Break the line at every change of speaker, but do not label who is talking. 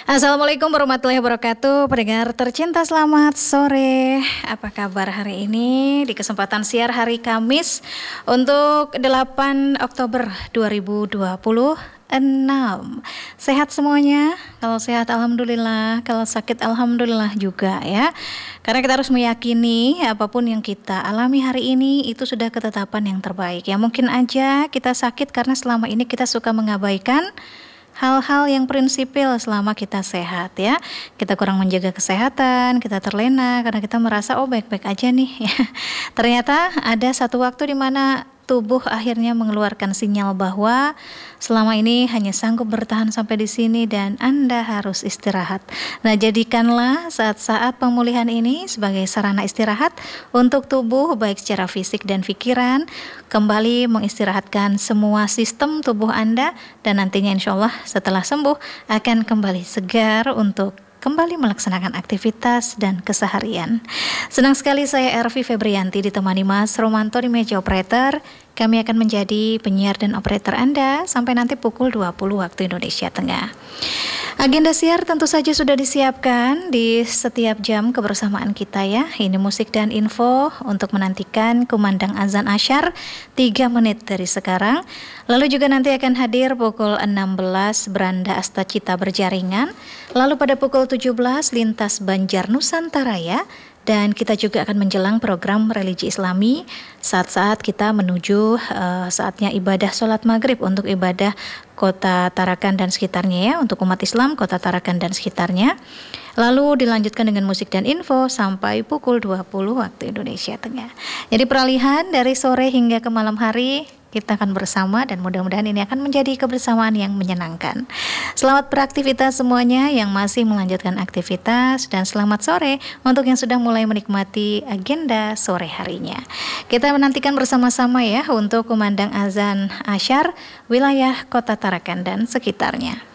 Assalamualaikum warahmatullahi wabarakatuh. Pendengar tercinta, selamat sore. Apa kabar hari ini di kesempatan siar hari Kamis untuk 8 Oktober 2026. Sehat semuanya? Kalau sehat alhamdulillah, kalau sakit alhamdulillah juga ya. Karena kita harus meyakini apapun yang kita alami hari ini itu sudah ketetapan yang terbaik. Ya mungkin aja kita sakit karena selama ini kita suka mengabaikan hal-hal yang prinsipil selama kita sehat ya. Kita kurang menjaga kesehatan, kita terlena karena kita merasa baik-baik aja nih ya. Ternyata ada satu waktu di mana tubuh akhirnya mengeluarkan sinyal bahwa selama ini hanya sanggup bertahan sampai di sini dan Anda harus istirahat. Nah, jadikanlah saat-saat pemulihan ini sebagai sarana istirahat untuk tubuh baik secara fisik dan pikiran, kembali mengistirahatkan semua sistem tubuh Anda dan nantinya insya Allah setelah sembuh akan kembali segar untuk kembali melaksanakan aktivitas dan keseharian. Senang sekali saya Ervi Febrianti ditemani Mas Romanto di meja operator. Kami akan menjadi penyiar dan operator Anda sampai nanti pukul 20 waktu Indonesia Tengah. Agenda siar tentu saja sudah disiapkan di setiap jam kebersamaan kita ya. Ini musik dan info untuk menantikan kumandang azan asyar 3 menit dari sekarang. Lalu juga nanti akan hadir pukul 16 Beranda Astacita Berjaringan. Lalu pada pukul 17 Lintas Banjar Nusantara ya. Dan kita juga akan menjelang program religi Islami saat-saat kita menuju saatnya ibadah sholat maghrib untuk ibadah Kota Tarakan dan sekitarnya ya, untuk umat Islam Kota Tarakan dan sekitarnya. Lalu dilanjutkan dengan musik dan info sampai pukul 20 waktu Indonesia Tengah. Jadi peralihan dari sore hingga ke malam hari kita akan bersama dan mudah-mudahan ini akan menjadi kebersamaan yang menyenangkan. Selamat beraktivitas semuanya yang masih melanjutkan aktivitas dan selamat sore untuk yang sudah mulai menikmati agenda sore harinya. Kita menantikan bersama-sama ya untuk kumandang azan asyar wilayah Kota Tarakan dan sekitarnya.